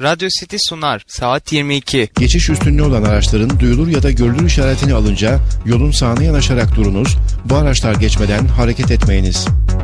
Radyo City sunar. Saat 22. Geçiş üstünlüğü olan araçların duyulur ya da görülür işaretini alınca yolun sağına yanaşarak durunuz. Bu araçlar geçmeden hareket etmeyiniz.